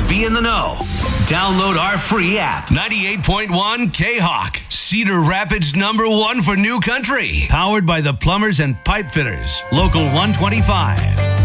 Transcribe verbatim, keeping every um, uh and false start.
be in the know. Download our free app. ninety-eight point one K-Hawk. Cedar Rapids number one for new country. Powered by the Plumbers and Pipe Fitters. Local one twenty-five.